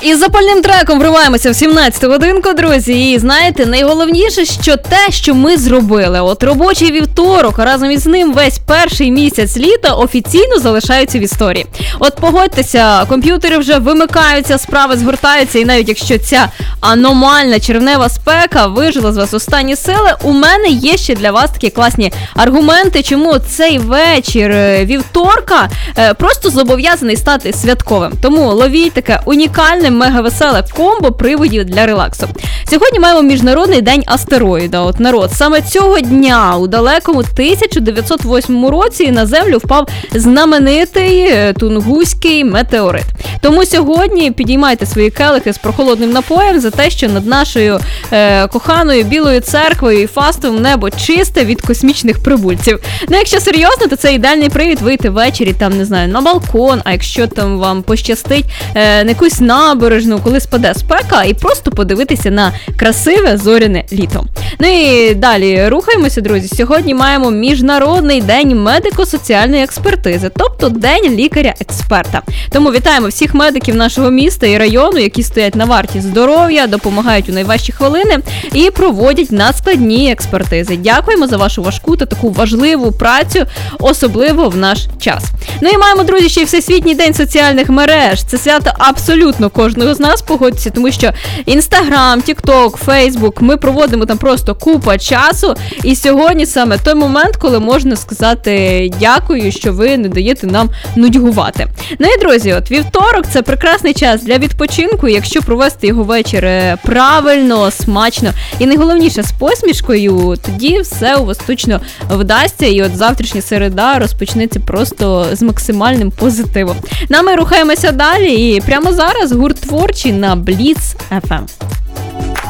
Із запальним треком вриваємося в 17-ту годинку, друзі. І знаєте, найголовніше, що те, що ми зробили. От робочий вівторок, а разом із ним весь перший місяць літа офіційно залишаються в історії. От погодьтеся, комп'ютери вже вимикаються, справи згортаються, і навіть якщо ця аномальна червнева спека вижила з вас останні сили, у мене є ще для вас такі класні аргументи, чому цей вечір вівторка просто зобов'язаний стати святковим. Тому ловіть таке унікальне, мега-веселе комбо приводів для релаксу. Сьогодні маємо Міжнародний день астероїда. От народ, саме цього дня у далекому 1908 році на Землю впав знаменитий Тунгуський метеорит. Тому сьогодні підіймайте свої келихи з прохолодним напоєм за те, що над нашою коханою Білою церквою і фастом небо чисте від космічних прибульців. Ну, якщо серйозно, то це ідеальний привід вийти ввечері, там, не знаю, на балкон, а якщо там вам пощастить, на якусь набережну, коли спаде спека, і просто подивитися на красиве зоряне літо. Ну і далі рухаємося, друзі. Сьогодні маємо Міжнародний день медико-соціальної експертизи, тобто День лікаря-експерта. Тому вітаємо всіх медиків нашого міста і району, які стоять на варті здоров'я, допомагають у найважчі хвилини і проводять надскладні експертизи. Дякуємо за вашу важку та таку важливу працю, особливо в наш час. Ну і маємо, друзі, ще й Всесвітній день соціальних мереж. Це свято абсолютно кожного з нас, погодьтеся, тому що Інстаграм, Тікток, Фейсбук, ми проводимо там просто купа часу, і сьогодні саме той момент, коли можна сказати дякую, що ви не даєте нам нудьгувати. Ну і, друзі, от вівторок – це прекрасний час для відпочинку, якщо провести його вечір правильно, смачно і найголовніше з посмішкою, тоді все у вас точно вдасться, і от завтрашня середа розпочнеться просто з максимальним позитивом. Ну, а ми рухаємося далі, і прямо зараз гурт творчий на Blitz FM.